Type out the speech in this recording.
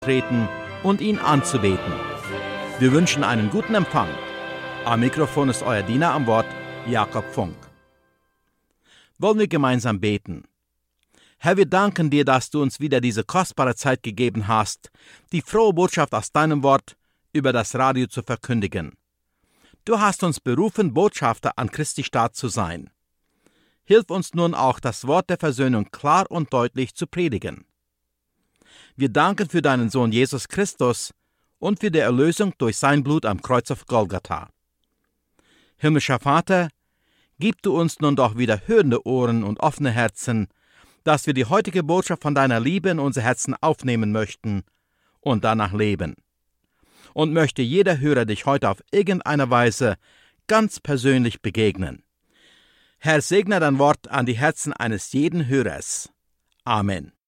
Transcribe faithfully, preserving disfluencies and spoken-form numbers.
treten und ihn anzubeten. Wir wünschen einen guten Empfang. Am Mikrofon ist euer Diener am Wort, Jakob Funk. Wollen wir gemeinsam beten? Herr, wir danken dir, dass du uns wieder diese kostbare Zeit gegeben hast, die frohe Botschaft aus deinem Wort über das Radio zu verkündigen. Du hast uns berufen, Botschafter an Christi Staat zu sein. Hilf uns nun auch, das Wort der Versöhnung klar und deutlich zu predigen. Wir danken für deinen Sohn Jesus Christus und für die Erlösung durch sein Blut am Kreuz auf Golgatha. Himmlischer Vater, gib du uns nun doch wieder hörende Ohren und offene Herzen, dass wir die heutige Botschaft von deiner Liebe in unser Herzen aufnehmen möchten und danach leben. Und möchte jeder Hörer dich heute auf irgendeine Weise ganz persönlich begegnen. Herr, segne dein Wort an die Herzen eines jeden Hörers. Amen.